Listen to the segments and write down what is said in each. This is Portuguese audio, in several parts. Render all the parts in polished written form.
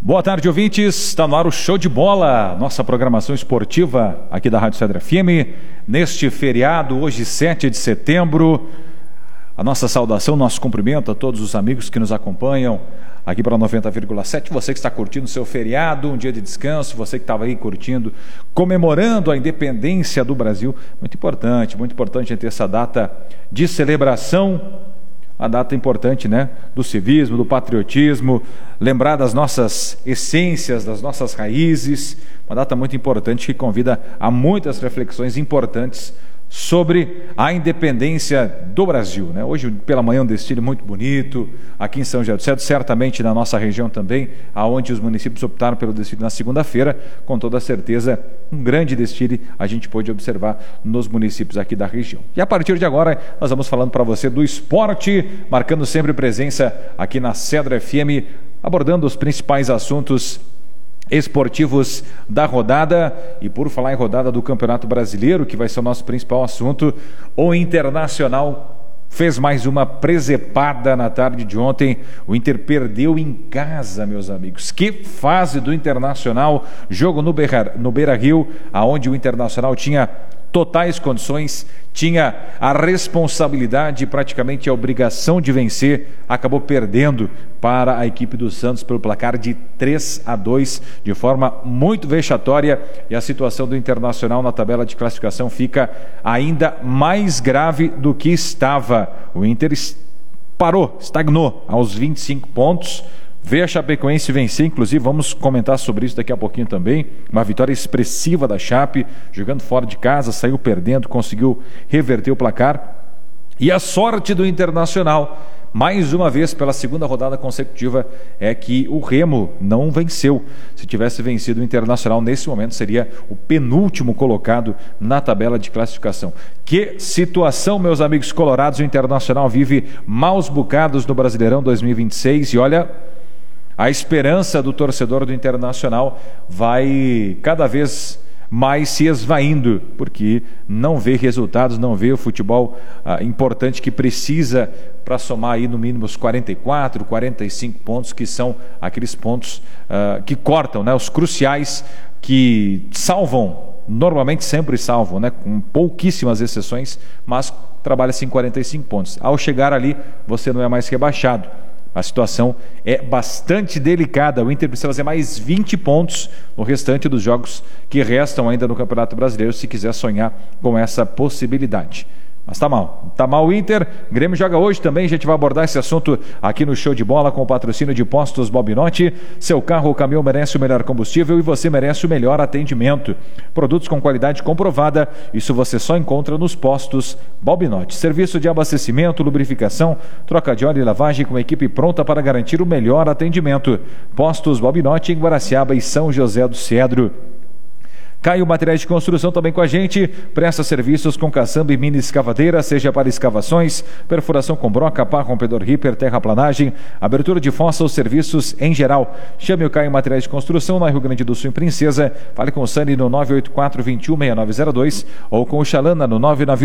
Boa tarde, ouvintes. Está no ar o Show de Bola, nossa programação esportiva aqui da Rádio Cedro FM. Neste feriado, hoje 7 de setembro, a nossa saudação, nosso cumprimento a todos os amigos que nos acompanham aqui para 90,7. Você que está curtindo o seu feriado, um dia de descanso, você que estava aí curtindo, comemorando a independência do Brasil. Muito importante ter essa data de celebração. A data importante, né? Do civismo, do patriotismo, lembrar das nossas essências, das nossas raízes. Uma data muito importante que convida a muitas reflexões importantes sobre a independência do Brasil, né? Hoje pela manhã um desfile muito bonito aqui em São José do Cedro, certamente na nossa região também, aonde os municípios optaram pelo desfile na segunda-feira, com toda certeza um grande desfile a gente pôde observar nos municípios aqui da região. E a partir de agora nós vamos falando para você do esporte, marcando sempre presença aqui na Cedro FM, abordando os principais assuntos esportivos da rodada. E por falar em rodada do Campeonato Brasileiro, que vai ser o nosso principal assunto, o Internacional fez mais uma presepada na tarde de ontem. O Inter perdeu em casa, meus amigos. Que fase do Internacional, jogo no Beira-Rio, aonde o Internacional tinha totais condições, tinha a responsabilidade e praticamente a obrigação de vencer, acabou perdendo para a equipe do Santos pelo placar de 3-2, de forma muito vexatória, e a situação do Internacional na tabela de classificação fica ainda mais grave do que estava. O Inter estagnou aos 25 pontos, veio a Chapecoense vencer, inclusive vamos comentar sobre isso daqui a pouquinho também. Uma vitória expressiva da Chape, jogando fora de casa, saiu perdendo, conseguiu reverter o placar. E a sorte do Internacional, mais uma vez pela segunda rodada consecutiva, é que o Remo não venceu. Se tivesse vencido o Internacional nesse momento, seria o penúltimo colocado na tabela de classificação. Que situação, meus amigos colorados. O Internacional vive maus bocados no Brasileirão 2026 e olha, a esperança do torcedor do Internacional vai cada vez mais se esvaindo, porque não vê resultados, não vê o futebol importante que precisa para somar aí no mínimo os 44, 45 pontos, que são aqueles pontos que cortam, né, os cruciais, que salvam, normalmente sempre salvam, né, com pouquíssimas exceções, mas trabalha-se em 45 pontos. Ao chegar ali, você não é mais rebaixado. A situação é bastante delicada. O Inter precisa fazer mais 20 pontos no restante dos jogos que restam ainda no Campeonato Brasileiro, se quiser sonhar com essa possibilidade. Mas tá mal o Inter. Grêmio joga hoje também, a gente vai abordar esse assunto aqui no Show de Bola com o patrocínio de Postos Bobinotti. Seu carro ou caminhão merece o melhor combustível e você merece o melhor atendimento. Produtos com qualidade comprovada, isso você só encontra nos Postos Bobinotti. Serviço de abastecimento, lubrificação, troca de óleo e lavagem com equipe pronta para garantir o melhor atendimento. Postos Bobinotti em Guaraciaba e São José do Cedro. Caio Materiais de Construção também com a gente, presta serviços com caçamba e mini escavadeira, seja para escavações, perfuração com broca, pá, rompedor ripper, terraplanagem, abertura de fossa ou serviços em geral. Chame o Caio Materiais de Construção na Rio Grande do Sul, em Princesa. Fale com o Sani no 984-21-6902 ou com o Xalana no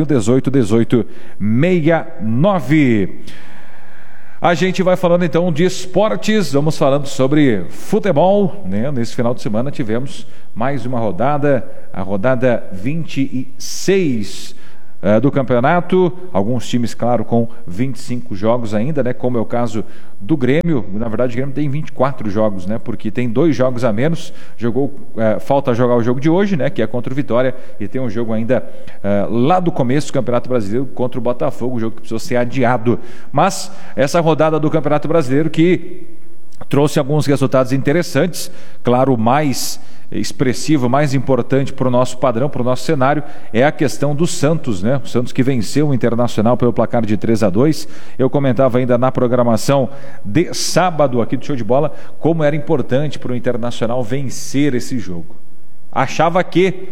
991-18-18-69. A gente vai falando então de esportes, vamos falando sobre futebol, né? Nesse final de semana tivemos mais uma rodada, a rodada 26 do campeonato. Alguns times, claro, com 25 jogos ainda, né? Como é o caso do Grêmio. Na verdade, o Grêmio tem 24 jogos, né? Porque tem 2 jogos a menos. Falta jogar o jogo de hoje, né? Que é contra o Vitória, e tem um jogo ainda lá do começo do Campeonato Brasileiro contra o Botafogo, um jogo que precisou ser adiado. Mas essa rodada do Campeonato Brasileiro que trouxe alguns resultados interessantes, claro, o mais expressivo, mais importante para o nosso padrão, para o nosso cenário, é a questão do Santos, né? O Santos que venceu o Internacional pelo placar de 3-2. Eu comentava ainda na programação de sábado aqui do Show de Bola como era importante para o Internacional vencer esse jogo. Achava que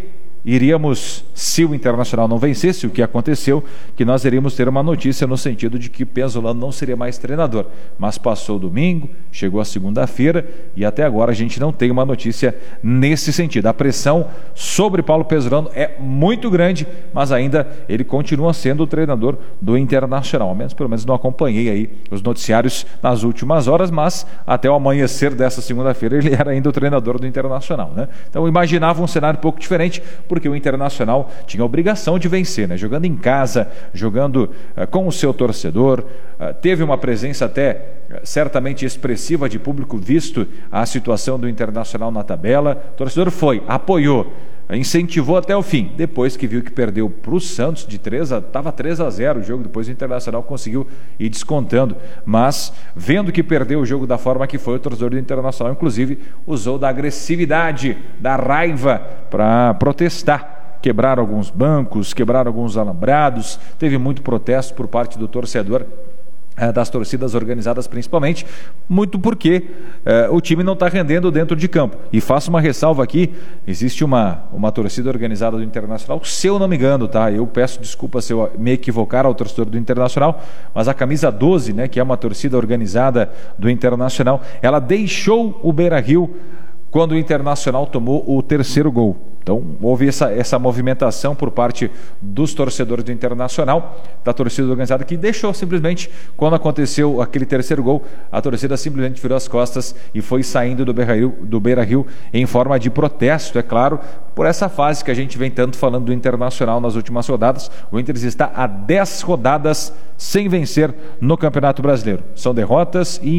iríamos, se o Internacional não vencesse, o que aconteceu, que nós iríamos ter uma notícia no sentido de que Pesolano não seria mais treinador. Mas passou o domingo, chegou a segunda-feira e até agora a gente não tem uma notícia nesse sentido. A pressão sobre Paulo Pesolano é muito grande, mas ainda ele continua sendo o treinador do Internacional. Pelo menos não acompanhei aí os noticiários nas últimas horas, mas até o amanhecer dessa segunda-feira ele era ainda o treinador do Internacional, né? Então eu imaginava um cenário um pouco diferente, porque o Internacional tinha a obrigação de vencer, né? Jogando em casa, jogando com o seu torcedor, teve uma presença até certamente expressiva de público, visto a situação do Internacional na tabela. O torcedor foi, apoiou, incentivou até o fim. Depois que viu que perdeu para o Santos de 3-0 o jogo, depois o Internacional conseguiu ir descontando, mas vendo que perdeu o jogo da forma que foi, o torcedor do Internacional inclusive usou da agressividade, da raiva para protestar. Quebraram alguns bancos, quebraram alguns alambrados, teve muito protesto por parte do torcedor, das torcidas organizadas principalmente, muito porque o time não está rendendo dentro de campo. E faço uma ressalva aqui, existe uma torcida organizada do Internacional, se eu não me engano, tá? Eu peço desculpa se eu me equivocar ao torcedor do Internacional, mas a camisa 12, né, que é uma torcida organizada do Internacional, ela deixou o Beira-Rio quando o Internacional tomou o terceiro gol. Então, houve essa movimentação por parte dos torcedores do Internacional, da torcida organizada, que deixou simplesmente, quando aconteceu aquele terceiro gol, a torcida simplesmente virou as costas e foi saindo do Beira-Rio em forma de protesto, é claro, por essa fase que a gente vem tanto falando do Internacional nas últimas rodadas. O Inter está a 10 rodadas sem vencer no Campeonato Brasileiro. São derrotas e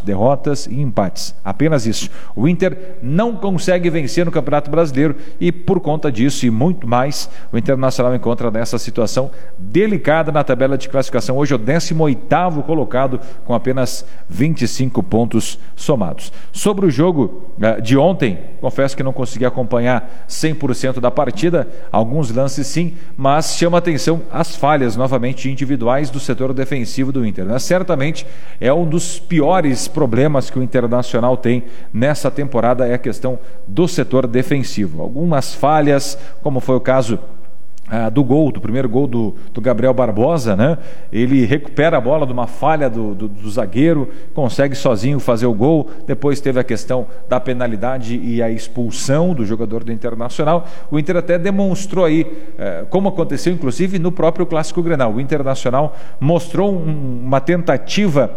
empates, apenas isso. O Inter não consegue vencer no Campeonato Brasileiro e por conta disso e muito mais, o Internacional encontra nessa situação delicada na tabela de classificação. Hoje é o 18º colocado com apenas 25 pontos somados. Sobre o jogo de ontem, confesso que não consegui acompanhar 100% da partida, alguns lances sim, mas chama atenção as falhas novamente individuais do setor defensivo do Inter, né? Certamente é um dos piores problemas que o Internacional tem nessa temporada, é a questão do setor defensivo. Algumas falhas, como foi o caso do primeiro gol do Gabriel Barbosa, né? Ele recupera a bola de uma falha do zagueiro, consegue sozinho fazer o gol. Depois teve a questão da penalidade e a expulsão do jogador do Internacional. O Inter até demonstrou aí, como aconteceu inclusive no próprio Clássico Grenal. O Internacional mostrou uma tentativa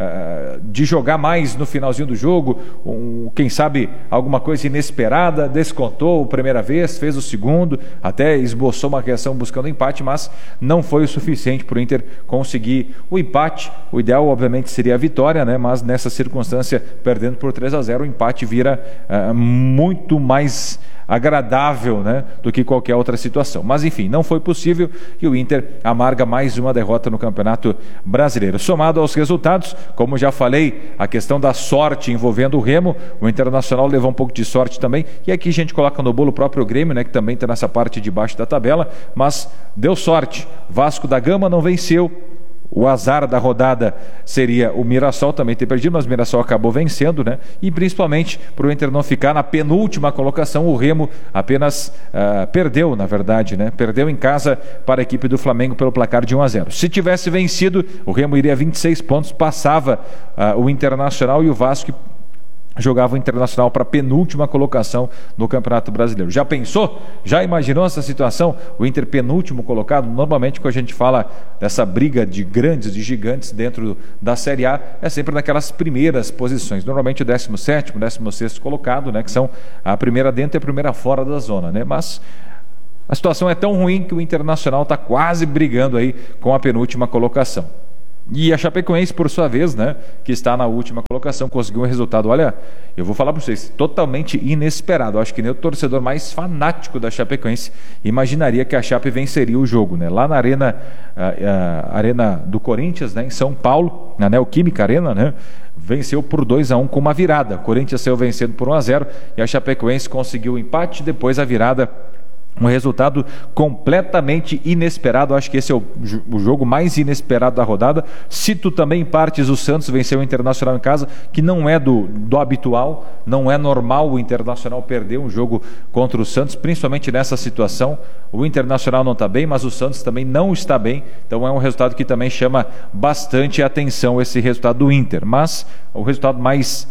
de jogar mais no finalzinho do jogo, quem sabe alguma coisa inesperada, descontou a primeira vez, fez o segundo, até esboçou uma reação buscando empate, mas não foi o suficiente para o Inter conseguir o empate. O ideal obviamente seria a vitória, né? Mas nessa circunstância, perdendo por 3-0, o empate vira muito mais agradável, né, do que qualquer outra situação. Mas enfim, não foi possível e o Inter amarga mais uma derrota no Campeonato Brasileiro. Somado aos resultados, como já falei, a questão da sorte envolvendo o Remo, o Internacional levou um pouco de sorte também, e aqui a gente coloca no bolo o próprio Grêmio, né, que também está nessa parte de baixo da tabela, mas deu sorte. Vasco da Gama não venceu. O azar da rodada seria o Mirassol também ter perdido, mas o Mirassol acabou vencendo, né? E principalmente para o Inter não ficar na penúltima colocação, o Remo apenas perdeu, na verdade, né? Perdeu em casa para a equipe do Flamengo pelo placar de 1-0. Se tivesse vencido, o Remo iria a 26 pontos, passava o Internacional, e o Vasco jogava o Internacional para a penúltima colocação no Campeonato Brasileiro. Já pensou? Já imaginou essa situação? O Inter penúltimo colocado? Normalmente quando a gente fala dessa briga de grandes, de gigantes dentro da Série A, é sempre naquelas primeiras posições. Normalmente o 17º, 16º colocado, né, que são a primeira dentro e a primeira fora da zona, né? Mas a situação é tão ruim que o Internacional está quase brigando aí com a penúltima colocação. E a Chapecoense, por sua vez, né, que está na última colocação, conseguiu um resultado, olha, eu vou falar para vocês, totalmente inesperado. Eu acho que nem o torcedor mais fanático da Chapecoense imaginaria que a Chape venceria o jogo, né? Lá na Arena do Corinthians, né, em São Paulo, na Neoquímica Arena, né, venceu por 2-1 com uma virada. O Corinthians saiu vencendo por 1-0 e a Chapecoense conseguiu o empate, depois a virada Um resultado completamente inesperado. Acho que esse é o jogo mais inesperado da rodada. Cito também em partes o Santos venceu o Internacional em casa, que não é do habitual, não é normal o Internacional perder um jogo contra o Santos, principalmente nessa situação. O Internacional não está bem, mas o Santos também não está bem. Então é um resultado que também chama bastante atenção, esse resultado do Inter. Mas o resultado mais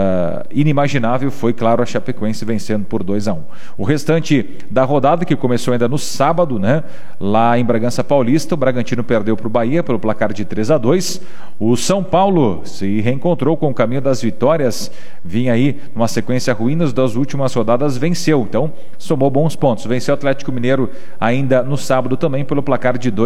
inimaginável foi, claro, a Chapecoense vencendo por 2-1. O restante da rodada, que começou ainda no sábado, né, lá em Bragança Paulista, o Bragantino perdeu para o Bahia pelo placar de 3-2. O São Paulo se reencontrou com o caminho das vitórias, vinha aí numa sequência ruim das últimas rodadas, venceu, então somou bons pontos. Venceu o Atlético Mineiro ainda no sábado também pelo placar de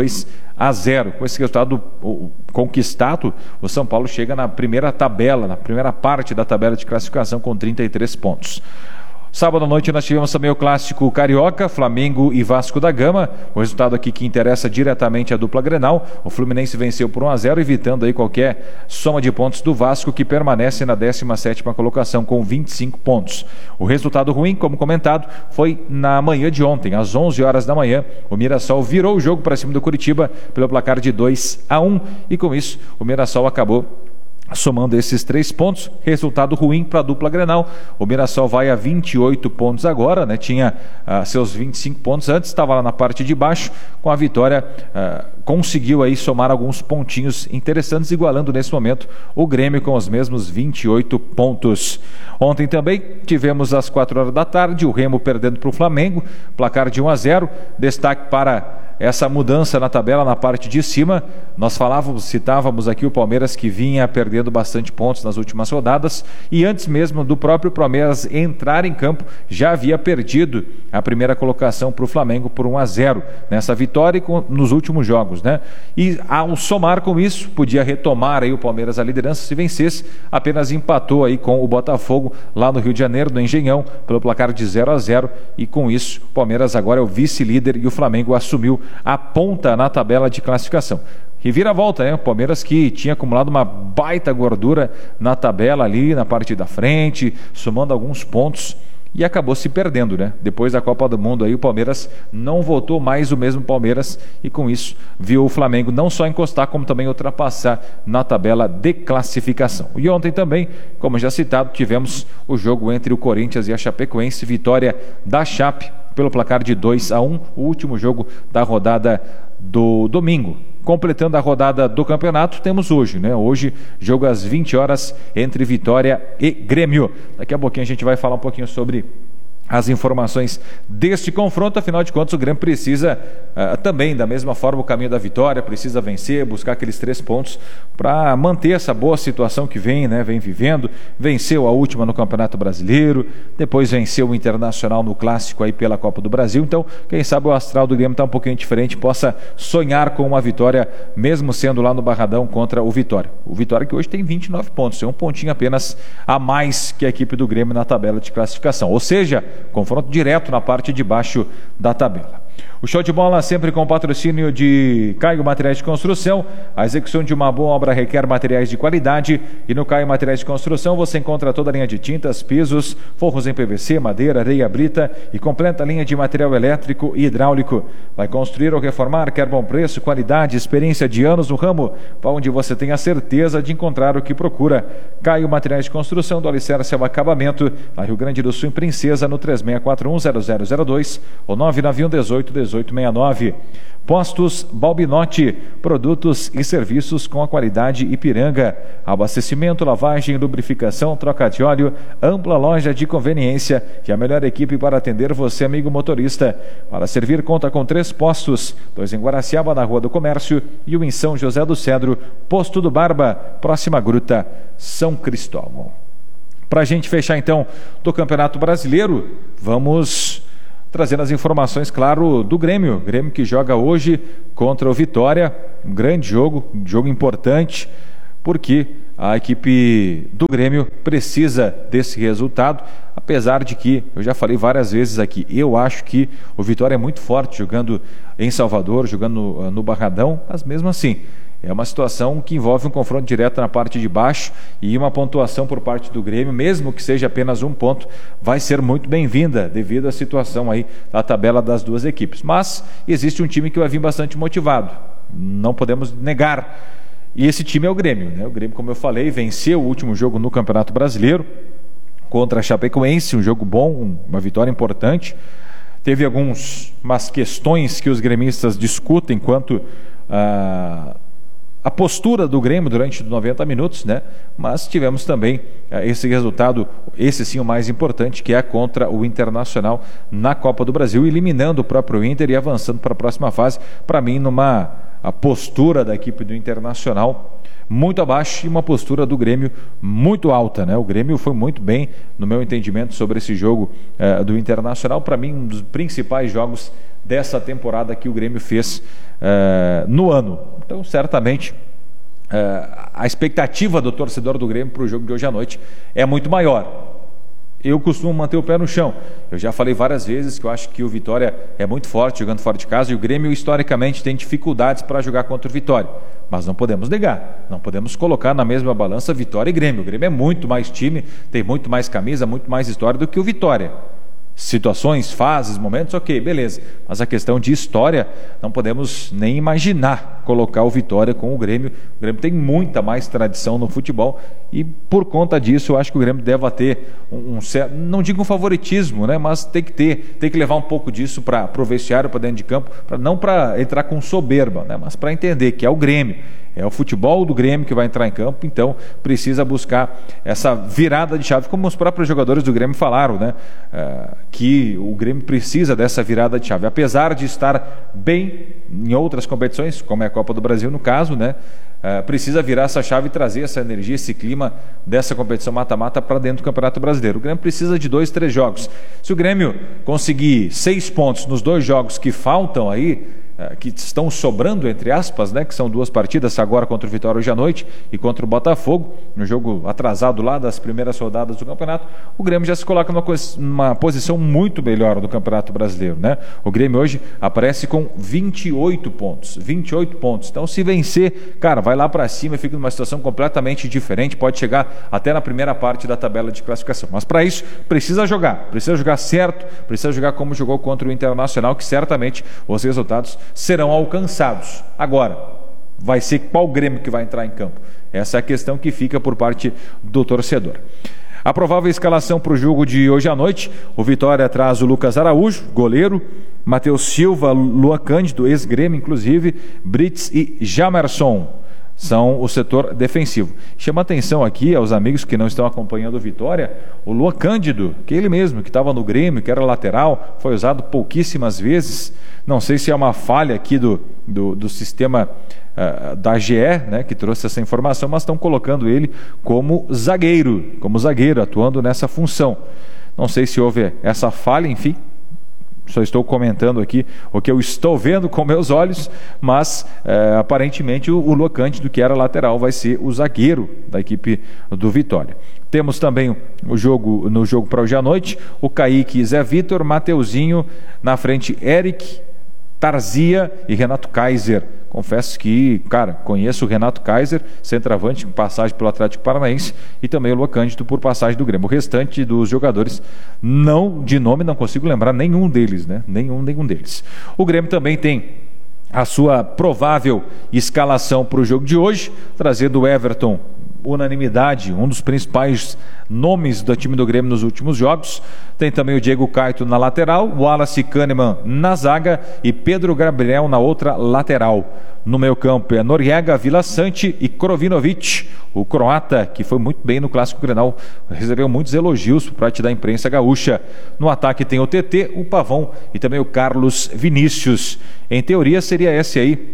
2-0. Com esse resultado conquistado, o São Paulo chega na primeira tabela, na primeira parte da tabela de classificação com 33 pontos. Sábado à noite nós tivemos também o clássico carioca, Flamengo e Vasco da Gama. O resultado aqui que interessa diretamente a dupla Grenal. O Fluminense venceu por 1-0, evitando aí qualquer soma de pontos do Vasco, que permanece na 17ª colocação com 25 pontos. O resultado ruim, como comentado, foi na manhã de ontem, às 11 horas da manhã. O Mirassol virou o jogo para cima do Curitiba pelo placar de 2-1 e com isso o Mirassol acabou somando esses 3 pontos. Resultado ruim para a dupla Grenal. O Mirassol vai a 28 pontos agora, né? Tinha seus 25 pontos antes, estava lá na parte de baixo. Com a vitória, conseguiu aí somar alguns pontinhos interessantes, igualando nesse momento o Grêmio com os mesmos 28 pontos. Ontem também tivemos às 4 horas da tarde o Remo perdendo para o Flamengo, placar de 1-0. Destaque para essa mudança na tabela na parte de cima. Nós citávamos aqui o Palmeiras, que vinha perdendo bastante pontos nas últimas rodadas, e antes mesmo do próprio Palmeiras entrar em campo, já havia perdido a primeira colocação para o Flamengo por 1-0 nessa vitória e nos últimos jogos, né? E ao somar com isso, podia retomar aí o Palmeiras a liderança se vencesse. Apenas empatou aí com o Botafogo lá no Rio de Janeiro, no Engenhão, pelo placar de 0-0, e com isso o Palmeiras agora é o vice-líder e o Flamengo assumiu a ponta na tabela de classificação. Reviravolta, né? O Palmeiras, que tinha acumulado uma baita gordura na tabela ali, na parte da frente, somando alguns pontos, e acabou se perdendo, né? Depois da Copa do Mundo aí, o Palmeiras não voltou mais o mesmo Palmeiras, e com isso viu o Flamengo não só encostar, como também ultrapassar na tabela de classificação. E ontem também, como já citado, tivemos o jogo entre o Corinthians e a Chapecoense, vitória da Chape pelo placar de 2-1, o último jogo da rodada do domingo. Completando a rodada do campeonato, temos hoje, né? Hoje, jogo às 20 horas entre Vitória e Grêmio. Daqui a pouquinho a gente vai falar um pouquinho sobre as informações deste confronto. Afinal de contas, o Grêmio precisa também, da mesma forma, o caminho da vitória, precisa vencer, buscar aqueles 3 pontos para manter essa boa situação que vem vivendo. Venceu a última no Campeonato Brasileiro, depois venceu o Internacional no Clássico aí pela Copa do Brasil. Então, quem sabe o astral do Grêmio está um pouquinho diferente, possa sonhar com uma vitória, mesmo sendo lá no Barradão contra o Vitória. O Vitória que hoje tem 29 pontos, é um pontinho apenas a mais que a equipe do Grêmio na tabela de classificação. Ou seja, confronto direto na parte de baixo da tabela. O show de bola sempre com patrocínio de Caio Materiais de Construção. A execução de uma boa obra requer materiais de qualidade, e no Caio Materiais de Construção você encontra toda a linha de tintas, pisos, forros em PVC, madeira, areia, brita e completa a linha de material elétrico e hidráulico. Vai construir ou reformar, quer bom preço, qualidade, experiência de anos no ramo, para onde você tem a certeza de encontrar o que procura. Caio Materiais de Construção, do alicerce ao acabamento, na Rio Grande do Sul, em Princesa, no 36410002 ou 991181869. Postos Balbinotti, produtos e serviços com a qualidade Ipiranga. Abastecimento, lavagem, lubrificação, troca de óleo, ampla loja de conveniência e a melhor equipe para atender você, amigo motorista. Para servir, conta com 3 postos, 2 em Guaraciaba, na Rua do Comércio, e 1 em São José do Cedro, Posto do Barba, próxima Gruta, São Cristóvão. Para a gente fechar então do Campeonato Brasileiro, vamos trazendo as informações, claro, do Grêmio. Grêmio que joga hoje contra o Vitória, um grande jogo, um jogo importante, porque a equipe do Grêmio precisa desse resultado, apesar de que, eu já falei várias vezes aqui, eu acho que o Vitória é muito forte jogando em Salvador, jogando no Barradão, mas mesmo assim, É uma situação que envolve um confronto direto na parte de baixo e uma pontuação por parte do Grêmio, mesmo que seja apenas um ponto, vai ser muito bem-vinda devido à situação aí da tabela das duas equipes. Mas existe um time que vai vir bastante motivado, não podemos negar. E esse time é o Grêmio, né? O Grêmio, como eu falei, venceu o último jogo no Campeonato Brasileiro contra a Chapecoense, um jogo bom, uma vitória importante. Teve algumas questões que os gremistas discutem quanto a postura do Grêmio durante 90 minutos, né? Mas tivemos também esse resultado, esse sim o mais importante, que é contra o Internacional na Copa do Brasil, eliminando o próprio Inter e avançando para a próxima fase. Para mim, a postura da equipe do Internacional muito abaixo e uma postura do Grêmio muito alta, né? O Grêmio foi muito bem, no meu entendimento, sobre esse jogo do Internacional. Para mim, um dos principais jogos dessa temporada que o Grêmio fez no ano. Então, certamente, a expectativa do torcedor do Grêmio para o jogo de hoje à noite é muito maior. Eu costumo manter o pé no chão. Eu já falei várias vezes que eu acho que o Vitória é muito forte, jogando fora de casa, e o Grêmio, historicamente, tem dificuldades para jogar contra o Vitória. Mas não podemos negar, não podemos colocar na mesma balança Vitória e Grêmio. O Grêmio é muito mais time, tem muito mais camisa, muito mais história do que o Vitória. Situações, fases, momentos, ok, beleza. Mas a questão de história, não podemos nem imaginar colocar o Vitória com o Grêmio. O Grêmio tem muita mais tradição no futebol e por conta disso eu acho que o Grêmio deve ter certo, não digo um favoritismo, né? Mas tem que levar um pouco disso para o vestiário, para dentro de campo, não para entrar com soberba, né? Mas para entender que é o Grêmio. É o futebol do Grêmio que vai entrar em campo, então precisa buscar essa virada de chave, como os próprios jogadores do Grêmio falaram, né? Que o Grêmio precisa dessa virada de chave, apesar de estar bem em outras competições, como é a Copa do Brasil no caso, né? Precisa virar essa chave e trazer essa energia, esse clima dessa competição mata-mata para dentro do Campeonato Brasileiro. O Grêmio precisa de 2, 3 jogos. Se o Grêmio conseguir 6 pontos nos 2 jogos que faltam aí, que estão sobrando, entre aspas, né, que são 2 partidas, agora contra o Vitória hoje à noite e contra o Botafogo, no jogo atrasado lá das primeiras rodadas do campeonato, o Grêmio já se coloca numa posição muito melhor do Campeonato Brasileiro, né? O Grêmio hoje aparece com 28 pontos, então se vencer, cara, vai lá para cima e fica numa situação completamente diferente, pode chegar até na primeira parte da tabela de classificação, mas para isso precisa jogar certo, precisa jogar como jogou contra o Internacional, que certamente os resultados serão alcançados. Agora, vai ser qual Grêmio que vai entrar em campo? Essa é a questão que fica por parte do torcedor. A provável escalação para o jogo de hoje à noite: o Vitória traz o Lucas Araújo, goleiro, Matheus Silva, Luan Cândido, ex-Grêmio inclusive, Brits e Jamerson são o setor defensivo. Chama atenção aqui aos amigos que não estão acompanhando o Vitória, o Luan Cândido, que é ele mesmo, que estava no Grêmio, que era lateral, foi usado pouquíssimas vezes. Não sei se é uma falha aqui do sistema da GE, né, que trouxe essa informação, mas estão colocando ele como zagueiro, atuando nessa função. Não sei se houve essa falha, enfim. Só estou comentando aqui o que eu estou vendo com meus olhos, mas aparentemente o Luan Cândido, que era lateral, vai ser o zagueiro da equipe do Vitória. Temos também no jogo para hoje à noite, o Kaique, Zé Vitor, Mateuzinho, na frente Eric, Tarzia e Renato Kaiser. Confesso que, cara, conheço o Renato Kaiser, centroavante, com passagem pelo Atlético Paranaense, e também o Luan Cândido por passagem do Grêmio. O restante dos jogadores, de nome, não consigo lembrar nenhum deles, né? Nenhum deles. O Grêmio também tem a sua provável escalação para o jogo de hoje, trazendo o Everton, unanimidade, um dos principais nomes do time do Grêmio nos últimos jogos. Tem também o Diego Caetano na lateral, o Wallace Kahneman na zaga e Pedro Gabriel na outra lateral. No meio campo é Noriega, Vila Sante e Krovinovic, o croata, que foi muito bem no Clássico Grenal, recebeu muitos elogios por parte da imprensa gaúcha. No ataque tem o TT, o Pavão e também o Carlos Vinícius. Em teoria seria esse aí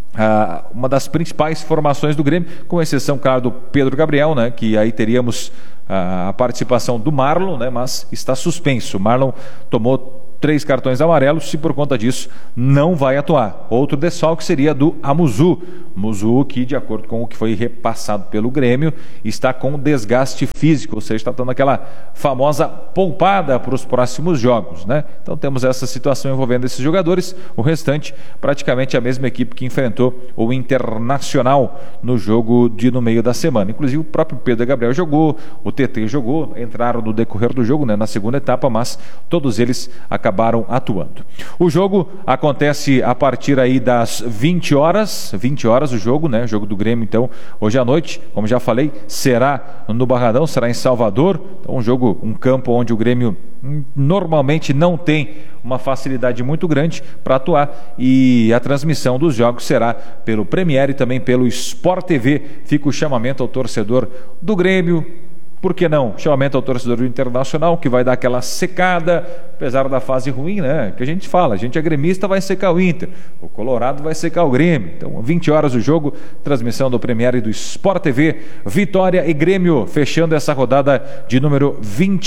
uma das principais formações do Grêmio, com exceção, claro, do Pedro Gabriel, né, que aí teríamos a participação do Marlon, né, mas está suspenso. O Marlon tomou 3 cartões amarelos e por conta disso não vai atuar. Outro desfalque seria do Amuzu. Muzu, que de acordo com o que foi repassado pelo Grêmio, está com desgaste físico, ou seja, está dando aquela famosa poupada para os próximos jogos, né? Então temos essa situação envolvendo esses jogadores. O restante, praticamente a mesma equipe que enfrentou o Internacional no jogo no meio da semana. Inclusive o próprio Pedro Gabriel jogou, o TT jogou, entraram no decorrer do jogo, né, na segunda etapa, mas todos eles acabaram atuando. O jogo acontece a partir aí das 20 horas o jogo, né? Jogo do Grêmio, então, hoje à noite, como já falei, será no Barradão, será em Salvador. Então, um campo onde o Grêmio normalmente não tem uma facilidade muito grande para atuar, e a transmissão dos jogos será pelo Premiere e também pelo Sport TV. Fica o chamamento ao torcedor do Grêmio, por que não? Chamamento ao torcedor do Internacional, que vai dar aquela secada, apesar da fase ruim, né? Que a gente fala, a gente é gremista, vai secar o Inter, o Colorado vai secar o Grêmio. Então, 20 horas o jogo, transmissão do Premiere e do Sport TV, Vitória e Grêmio, fechando essa rodada de número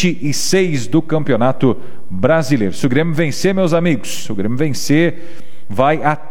26 do Campeonato Brasileiro. Se o Grêmio vencer, meus amigos, se o Grêmio vencer, vai a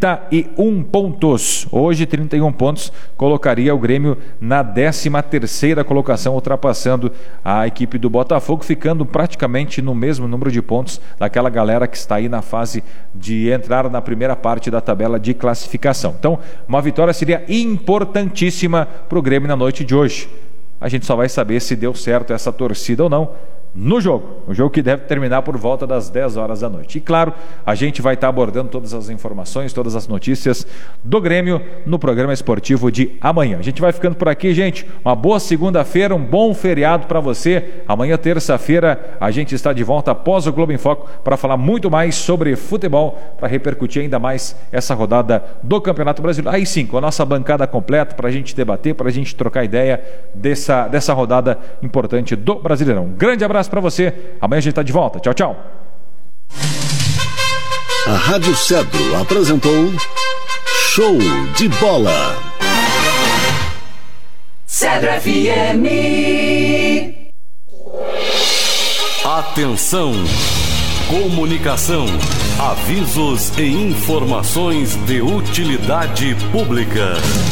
31 pontos. Hoje, 31 pontos colocaria o Grêmio na 13ª colocação, ultrapassando a equipe do Botafogo, ficando praticamente no mesmo número de pontos daquela galera que está aí na fase de entrar na primeira parte da tabela de classificação. Então, uma vitória seria importantíssima para o Grêmio na noite de hoje. A gente só vai saber se deu certo essa torcida ou não no jogo. O jogo que deve terminar por volta das 10 horas da noite. E claro, a gente vai estar abordando todas as informações, todas as notícias do Grêmio no programa esportivo de amanhã. A gente vai ficando por aqui, gente. Uma boa segunda-feira, um bom feriado para você. Amanhã, terça-feira, a gente está de volta após o Globo em Foco para falar muito mais sobre futebol, para repercutir ainda mais essa rodada do Campeonato Brasileiro. Aí sim, com a nossa bancada completa para a gente debater, para a gente trocar ideia dessa rodada importante do Brasileirão. Um grande abraço para você. Amanhã a gente está de volta. Tchau, tchau. A Rádio Cedro apresentou Show de Bola. Cedro FM. Atenção! Comunicação, avisos e informações de utilidade pública.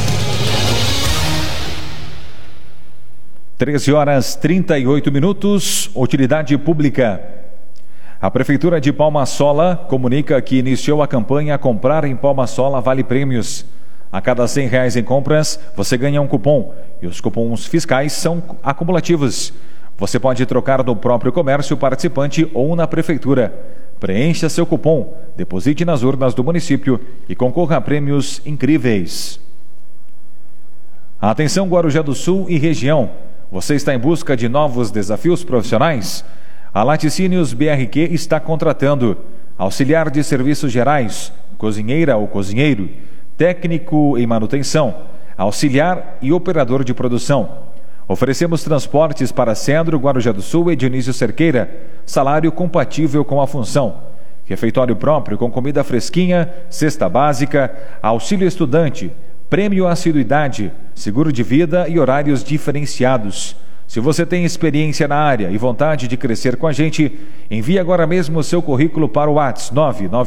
13h38, utilidade pública. A Prefeitura de Palma-Sola comunica que iniciou a campanha Comprar em Palma-Sola Vale Prêmios. A cada R$100 em compras, você ganha um cupom, e os cupons fiscais são acumulativos. Você pode trocar no próprio comércio participante ou na Prefeitura. Preencha seu cupom, deposite nas urnas do município e concorra a prêmios incríveis. Atenção, Guarujá do Sul e região. Você está em busca de novos desafios profissionais? A Laticínios BRQ está contratando auxiliar de serviços gerais, cozinheira ou cozinheiro, técnico em manutenção, auxiliar e operador de produção. Oferecemos transportes para Cedro, Guarujá do Sul e Dionísio Cerqueira, salário compatível com a função. Refeitório próprio com comida fresquinha, cesta básica, auxílio estudante, prêmio assiduidade, seguro de vida e horários diferenciados. Se você tem experiência na área e vontade de crescer com a gente, envie agora mesmo o seu currículo para o WhatsApp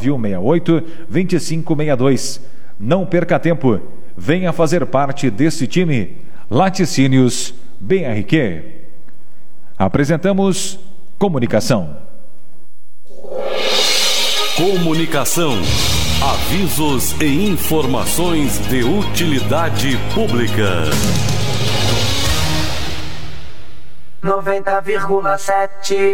99168-2562. Não perca tempo. Venha fazer parte desse time. Laticínios BRQ. Apresentamos Comunicação. Comunicação. Avisos e informações de utilidade pública. 90,7.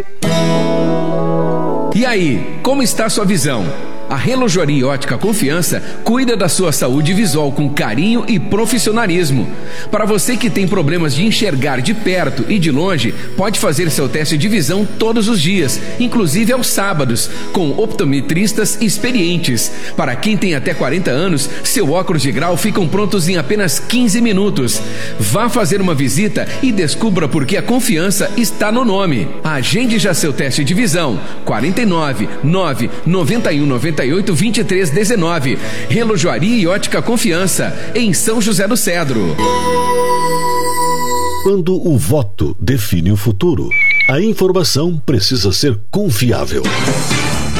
E aí, como está a sua visão? A Relojoaria e Ótica Confiança cuida da sua saúde visual com carinho e profissionalismo. Para você que tem problemas de enxergar de perto e de longe, pode fazer seu teste de visão todos os dias, inclusive aos sábados, com optometristas experientes. Para quem tem até 40 anos, seu óculos de grau ficam prontos em apenas 15 minutos. Vá fazer uma visita e descubra por que a confiança está no nome. Agende já seu teste de visão. 49 9 91 98 23 19. Relojoaria e Ótica Confiança, em São José do Cedro. Quando o voto define o futuro, a informação precisa ser confiável.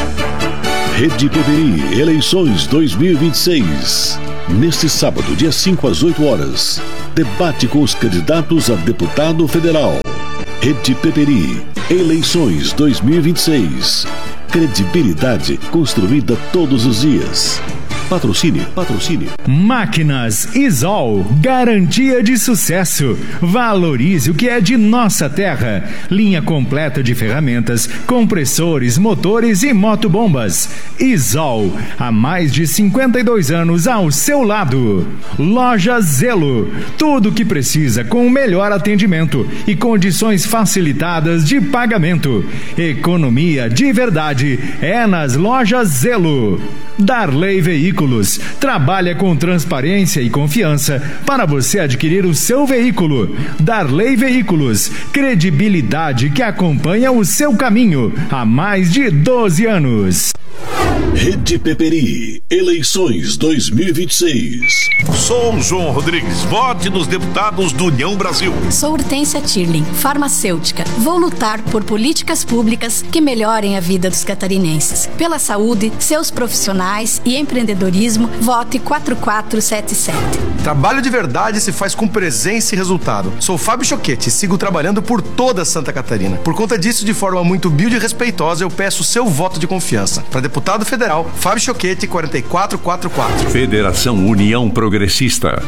Rede Peperi, eleições 2026. Neste sábado, dia 5 às 8 horas, debate com os candidatos a deputado federal. Rede Peperi, eleições 2026. Credibilidade construída todos os dias. Patrocínio. Máquinas Isol, garantia de sucesso. Valorize o que é de nossa terra. Linha completa de ferramentas, compressores, motores e motobombas. Isol, há mais de 52 anos ao seu lado. Loja Zelo, tudo o que precisa com o melhor atendimento e condições facilitadas de pagamento. Economia de verdade é nas Lojas Zelo. Darley Veículos trabalha com transparência e confiança para você adquirir o seu veículo. Darley Veículos, credibilidade que acompanha o seu caminho há mais de 12 anos. Rede Peperi, eleições 2026. Sou João Rodrigues, vote nos deputados do União Brasil. Sou Hortência Tirling, farmacêutica. Vou lutar por políticas públicas que melhorem a vida dos catarinenses. Pela saúde, seus profissionais e empreendedorismo, vote 4477. Trabalho de verdade se faz com presença e resultado. Sou Fábio Choquete e sigo trabalhando por toda Santa Catarina. Por conta disso, de forma muito humilde e respeitosa, eu peço seu voto de confiança. Para deputado federal, Fábio Choquete, 4444. Federação União Progressista.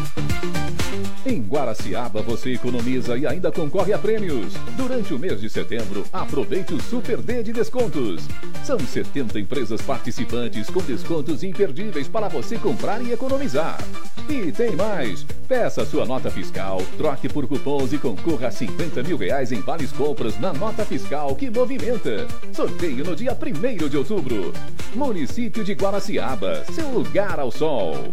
Em Guaraciaba você economiza e ainda concorre a prêmios. Durante o mês de setembro, aproveite o Super D de descontos. São 70 empresas participantes com descontos imperdíveis para você comprar e economizar. E tem mais! Peça sua nota fiscal, troque por cupons e concorra a R$50 mil em vales compras na nota fiscal que movimenta. Sorteio no dia 1º de outubro. Município de Guaraciaba, seu lugar ao sol.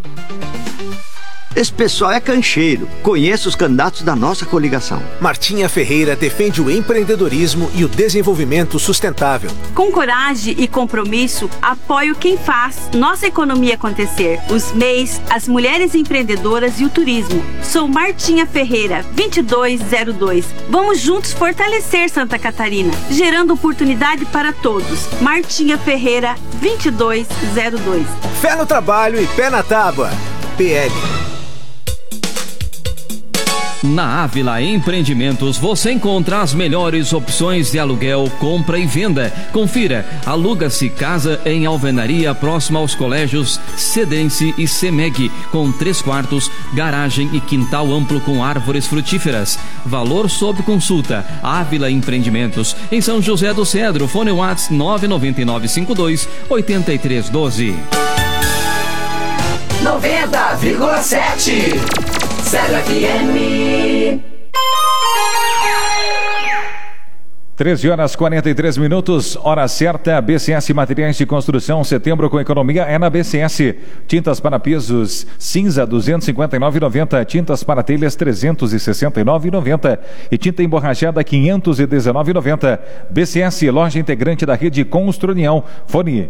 Esse pessoal é cancheiro. Conheço os candidatos da nossa coligação. Martinha Ferreira defende o empreendedorismo e o desenvolvimento sustentável. Com coragem e compromisso, apoio quem faz nossa economia acontecer. Os MEIs, as mulheres empreendedoras e o turismo. Sou Martinha Ferreira, 2202. Vamos juntos fortalecer Santa Catarina, gerando oportunidade para todos. Martinha Ferreira, 2202. Fé no trabalho e pé na tábua. PL. Na Ávila Empreendimentos você encontra as melhores opções de aluguel, compra e venda. Confira, aluga-se casa em alvenaria próxima aos colégios Cedense e Semeg, com 3 quartos, garagem e quintal amplo com árvores frutíferas. Valor sob consulta. Ávila Empreendimentos, em São José do Cedro. Fone WhatsApp 99952-8312. 90,7 Cedro FM. 13h43, hora certa. BCS Materiais de Construção, setembro com economia é na BCS. Tintas para pisos cinza R$ 259,90, tintas para telhas R$ 369,90 e tinta emborrachada R$ 519,90. BCS, loja integrante da rede Construnião. Fone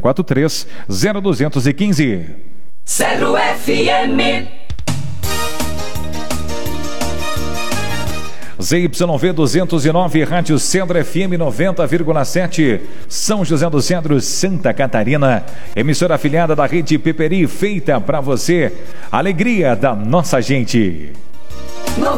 3643-0215. Cedro FM. ZYV 209, Rádio Cedro FM 90,7, São José do Cedro, Santa Catarina. Emissora afiliada da Rede Peperi, feita para você. Alegria da nossa gente.